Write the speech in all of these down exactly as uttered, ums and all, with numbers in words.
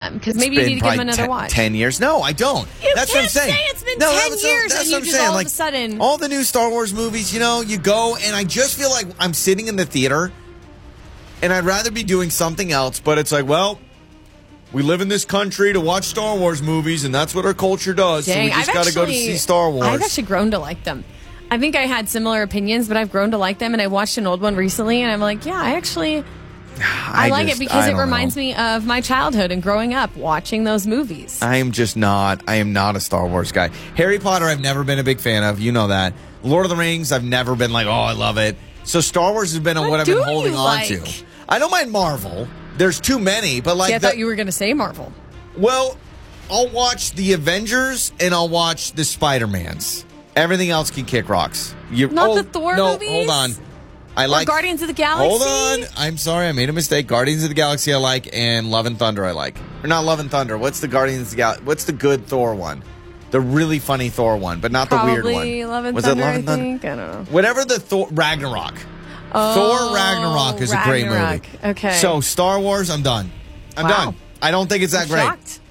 them? Because maybe It's you need to been give them another probably watch. ten years. No, I don't. You that's can't what I'm saying. say it's been no, ten that's, years that's and what you I'm just saying. all like, of a sudden... all the new Star Wars movies, you know, you go, and I just feel like I'm sitting in the theater, and I'd rather be doing something else, but it's like, well, we live in this country to watch Star Wars movies, and that's what our culture does, Dang, so we just I've got to go to actually- see Star Wars. I've actually grown to like them. I think I had similar opinions, but I've grown to like them, and I watched an old one recently, and I'm like, yeah, I actually... I, I like just, it because I it don't reminds know. me of my childhood and growing up watching those movies. I am just not. I am not a Star Wars guy. Harry Potter, I've never been a big fan of. You know that. Lord of the Rings, I've never been like, oh, I love it. So Star Wars has been what, What I've been do holding you on like? to. I don't mind Marvel. There's too many, but like, See, I the- thought you were going to say Marvel. well, I'll watch the Avengers and I'll watch the Spider-Mans. Everything else can kick rocks. You, Not oh, the Thor no, movies? hold on. I Or like Guardians of the Galaxy? Hold on. I'm sorry. I made a mistake. Guardians of the Galaxy I like, and Love and Thunder I like. Or not Love and Thunder. What's the Guardians of the Galaxy? What's the good Thor one? The really funny Thor one, but not Probably the weird one. Love and Was Thunder, it Love I and Thunder? think. I don't know. Whatever the Thor Ragnarok. Oh, Thor Ragnarok is a great Ragnarok. movie. Okay. So Star Wars, I'm done. I'm Wow. done. I don't think it's that I'm great. shocked.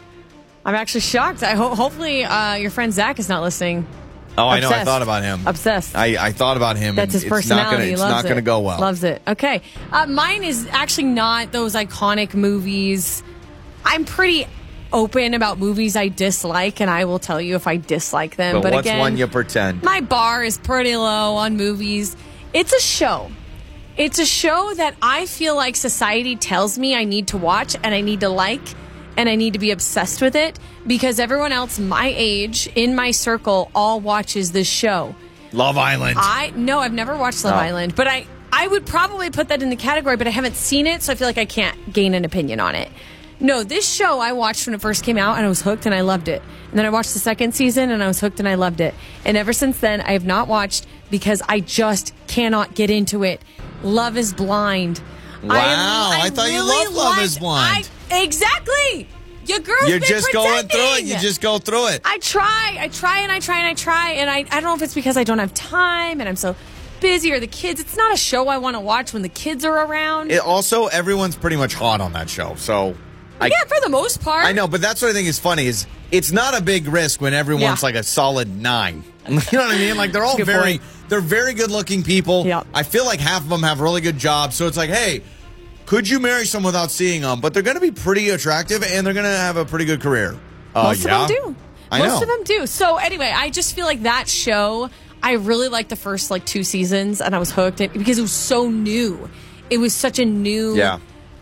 I'm actually shocked. I ho- hopefully uh, your friend Zach is not listening. Oh, I know. I Obsessed. thought about him. Obsessed. I, I thought about him. That's his and it's personality. Not gonna, He it's loves not going to it. go well. Loves it. Okay. Uh, mine is actually not those iconic movies. I'm pretty open about movies I dislike, and I will tell you if I dislike them. but But, what's again, one you pretend? my bar is pretty low on movies. It's a show. It's a show that I feel like society tells me I need to watch and I need to like and I need to be obsessed with it because everyone else my age in my circle all watches this show. Love Island. I no, I've never watched Love Oh. Island, but I I would probably put that in the category, but I haven't seen it, so I feel like I can't gain an opinion on it. No, this show I watched when it first came out and I was hooked and I loved it. And then I watched the second season and I was hooked and I loved it. And ever since then, I have not watched because I just cannot get into it. Love is Blind. Wow, I thought you loved Love is Blind. I, exactly. Your girl's You're been just going through it. pretending. You just go through it. I try, I try, and I try, and I try, and I, I don't know if it's because I don't have time and I'm so busy or the kids. It's not a show I want to watch when the kids are around. It also, everyone's pretty much hot on that show. So, I, yeah, for the most part. I know, but that's what I think is funny is it's not a big risk when everyone's Yeah. like a solid nine. You know what I mean? Like they're all That's a good very, point. they're very good looking people. Yep. I feel like half of them have really good jobs. So it's like, hey, could you marry someone without seeing them? But they're going to be pretty attractive and they're going to have a pretty good career. Uh, Most yeah. of them do. I Most know. of them do. So anyway, I just feel like that show, I really liked the first like two seasons and I was hooked it, because it was so new. It was such a new Yeah.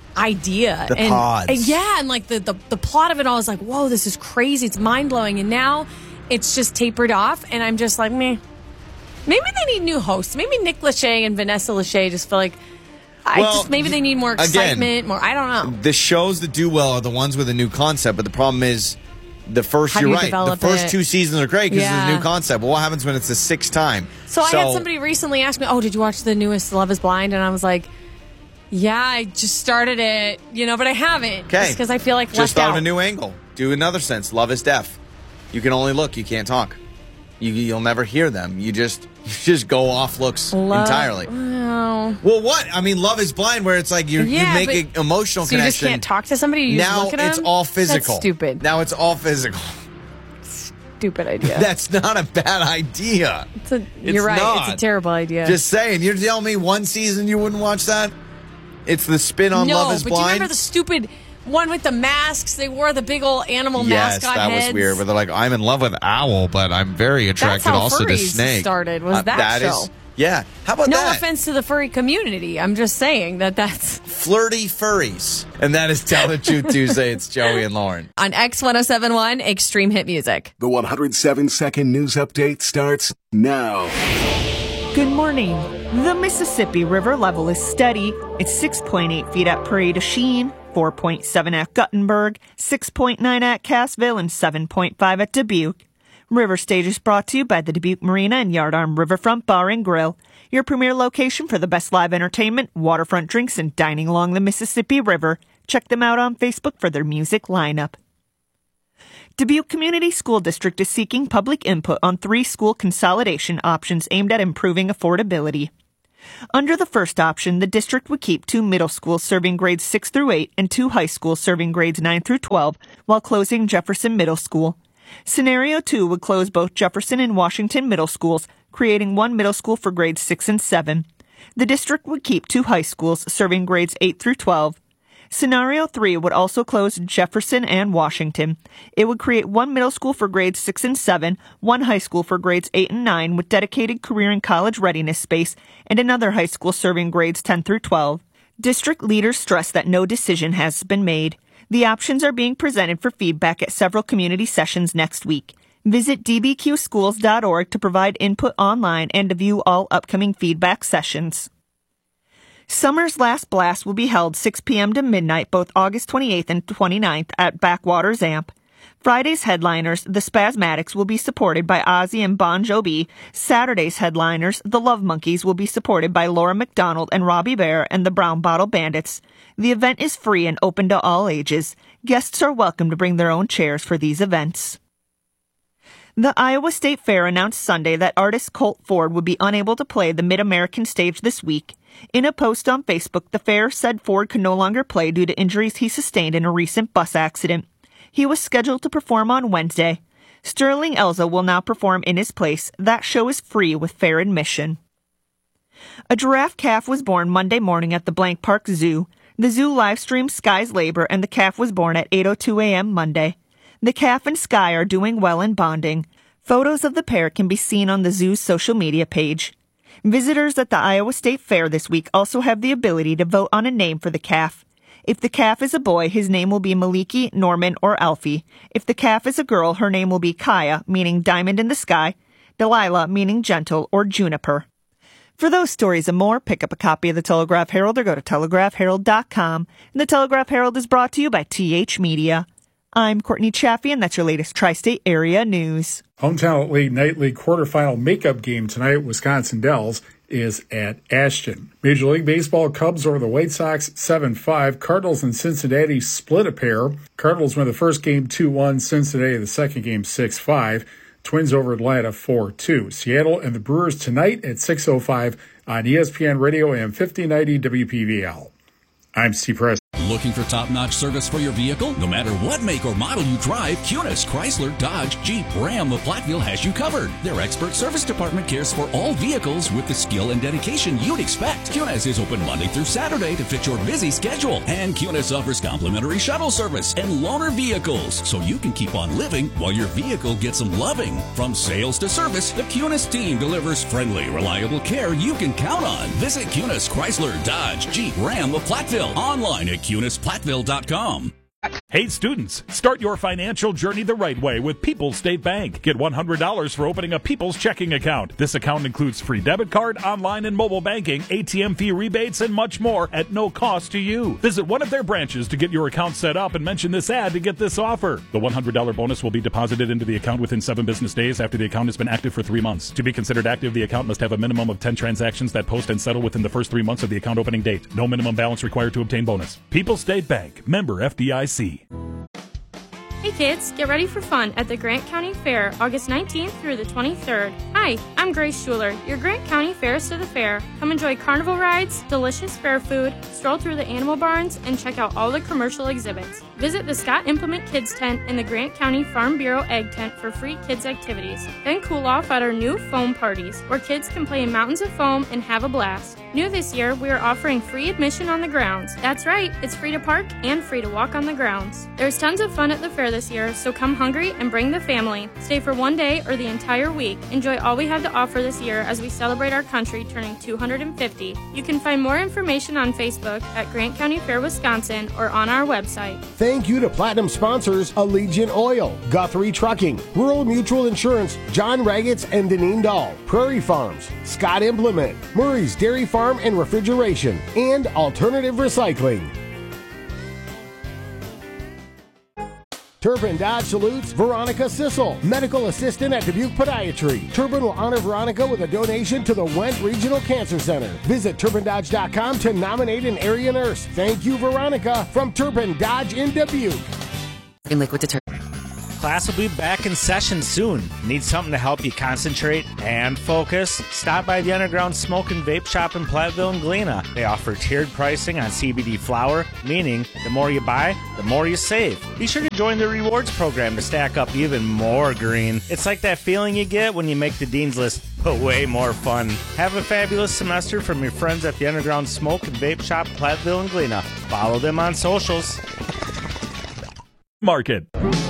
idea. The and, pods. and yeah, and like the, the, the plot of it all is like, whoa, this is crazy. It's mind blowing. And now it's just tapered off and I'm just like, meh. Maybe they need new hosts. Maybe Nick Lachey and Vanessa Lachey just feel like I Well, just maybe they need more again, excitement, more I don't know. The shows that do well are the ones with a new concept, but the problem is the first, How do you're you right, the develop first it? two seasons are great because it's Yeah. a new concept. But what happens when it's the sixth time? So, I had somebody recently ask me, "Oh, did you watch the newest Love Is Blind?" And I was like, "Yeah, I just started it, you know, but I haven't Okay. because I feel like Just left thought out." of a new angle. Do another sense. Love is deaf. You can only look. You can't talk. You, you'll never hear them. You just you just go off looks Love- entirely. Well, Well, what? I mean, Love is Blind, where it's like you Yeah, you make an but- emotional so you just connection. can't talk to somebody. You just now look at it's them? all physical. That's stupid. Now it's all physical. Stupid idea. That's not a bad idea. It's a, it's you're right. not. It's a terrible idea. Just saying. You're telling me one season you wouldn't watch that? It's the spin on no, Love is but Blind. do you remember the stupid one with the masks? They wore the big old animal Yes, mascot that heads. was weird. Where they're like, I'm in love with Owl, but I'm very attracted how also to furries Snake. started, was that that show. is- yeah. How about No that? offense to the furry community. I'm just saying that that's Flirty furries. And that is Tell the Truth Tuesday. It's Joey and Lauren. on X one oh seven one Extreme Hit Music. The one hundred seven second news update starts now. Good morning. The Mississippi River level is steady. It's six point eight feet at Prairie du Chien, four point seven at Guttenberg, six point nine at Cassville, and seven point five at Dubuque. River Stage is brought to you by the Dubuque Marina and Yardarm Riverfront Bar and Grill, your premier location for the best live entertainment, waterfront drinks, and dining along the Mississippi River. Check them out on Facebook for their music lineup. Dubuque Community School District is seeking public input on three school consolidation options aimed at improving affordability. Under the first option, the district would keep two middle schools serving grades six through eight and two high schools serving grades nine through twelve while closing Jefferson Middle School. Scenario two would close both Jefferson and Washington middle schools, creating one middle school for grades six and seven. The district would keep two high schools serving grades eight through twelve. Scenario three would also close Jefferson and Washington. It would create one middle school for grades six and seven, one high school for grades eight and nine with dedicated career and college readiness space, and another high school serving grades ten through twelve. District leaders stress that no decision has been made. The options are being presented for feedback at several community sessions next week. Visit d b q schools dot org to provide input online and to view all upcoming feedback sessions. Summer's Last Blast will be held six p.m. to midnight both August twenty-eighth and twenty-ninth at Backwaters Amp. Friday's headliners, the Spasmatics, will be supported by Ozzy and Bon Jovi. Saturday's headliners, the Love Monkeys, will be supported by Laura McDonald and Robbie Bear and the Brown Bottle Bandits. The event is free and open to all ages. Guests are welcome to bring their own chairs for these events. The Iowa State Fair announced Sunday that artist Colt Ford would be unable to play the Mid-American stage this week. In a post on Facebook, the fair said Ford could no longer play due to injuries he sustained in a recent bus accident. He was scheduled to perform on Wednesday. Sterling Elza will now perform in his place. That show is free with fair admission. A giraffe calf was born Monday morning at the Blank Park Zoo. The zoo live-streamed Sky's labor, and the calf was born at eight oh two a.m. Monday. The calf and Sky are doing well in bonding. Photos of the pair can be seen on the zoo's social media page. Visitors at the Iowa State Fair this week also have the ability to vote on a name for the calf. If the calf is a boy, his name will be Maliki, Norman, or Alfie. If the calf is a girl, her name will be Kaya, meaning diamond in the sky, Delilah, meaning gentle, or juniper. For those stories and more, pick up a copy of the Telegraph Herald or go to telegraph herald dot com. And the Telegraph Herald is brought to you by T H Media. I'm Courtney Chaffee, and that's your latest Tri-State Area news. Hometown League Night League quarterfinal makeup game tonight at Wisconsin Dells is at Ashton. Major League Baseball Cubs over the White Sox seven five. Cardinals and Cincinnati split a pair. Cardinals win the first game two one. Cincinnati the second game six five. Twins over Atlanta four two. Seattle and the Brewers tonight at six oh five on E S P N Radio and fifty ninety W P V L. I'm Steve Press. Looking for top-notch service for your vehicle? No matter what make or model you drive, Cunis, Chrysler, Dodge, Jeep, Ram, of Platteville has you covered. Their expert service department cares for all vehicles with the skill and dedication you'd expect. Cunis is open Monday through Saturday to fit your busy schedule. And Cunis offers complimentary shuttle service and loaner vehicles, so you can keep on living while your vehicle gets some loving. From sales to service, the Cunis team delivers friendly, reliable care you can count on. Visit Cunis, Chrysler, Dodge, Jeep, Ram of Platteville online at cunis platteville dot com. Hey students, start your financial journey the right way with People's State Bank. Get one hundred dollars for opening a People's checking account. This account includes free debit card, online and mobile banking, A T M fee rebates, and much more at no cost to you. Visit one of their branches to get your account set up and mention this ad to get this offer. The one hundred dollars bonus will be deposited into the account within seven business days after the account has been active for three months. To be considered active, the account must have a minimum of ten transactions that post and settle within the first three months of the account opening date. No minimum balance required to obtain bonus. People's State Bank, member F D I C. Hey kids, get ready for fun at the Grant County Fair, August nineteenth through the twenty-third. Hi, I'm Grace Schuler, your Grant County Fairest of the Fair. Come enjoy carnival rides, delicious fair food, stroll through the animal barns, and check out all the commercial exhibits. Visit the Scott Implement Kids Tent and the Grant County Farm Bureau Egg Tent for free kids activities. Then cool off at our new foam parties, where kids can play in mountains of foam and have a blast. New this year, we are offering free admission on the grounds. That's right, it's free to park and free to walk on the grounds. There's tons of fun at the fair this year, so come hungry and bring the family. Stay for one day or the entire week. Enjoy all we have to offer this year as we celebrate our country turning two hundred fifty. You can find more information on Facebook at Grant County Fair Wisconsin or on our website. Thank you to Platinum sponsors Allegiant Oil, Guthrie Trucking, Rural Mutual Insurance, John Raggets and Deneen Dahl, Prairie Farms, Scott Implement, Murray's Dairy Farm and Refrigeration, and Alternative Recycling. Turpin Dodge salutes Veronica Sissel, medical assistant at Dubuque Podiatry. Turpin will honor Veronica with a donation to the Went Regional Cancer Center. Visit turpin dodge dot com to nominate an area nurse. Thank you, Veronica, from Turpin Dodge in Dubuque. In liquid detergent. Class will be back in session soon. Need something to help you concentrate and focus? Stop by the Underground Smoke and Vape Shop in Platteville and Galena. They offer tiered pricing on C B D flower, meaning the more you buy, the more you save. Be sure to join the rewards program to stack up even more green. It's like that feeling you get when you make the Dean's List, but way more fun. Have a fabulous semester from your friends at the Underground Smoke and Vape Shop, Platteville and Galena. Follow them on socials. Market.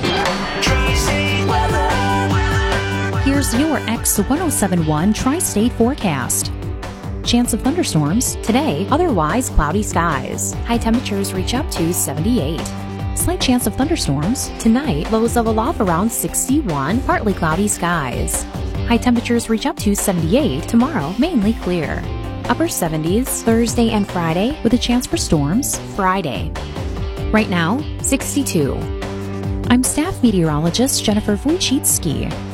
Here's your X one oh seven point one Tri-State forecast. Chance of thunderstorms today, otherwise cloudy skies. High temperatures reach up to seventy-eight. Slight chance of thunderstorms tonight, lows level off around sixty-one, partly cloudy skies. High temperatures reach up to seventy-eight. Tomorrow, mainly clear. Upper seventies Thursday and Friday with a chance for storms Friday. Right now, sixty-two. I'm staff meteorologist Jennifer Wojcicki.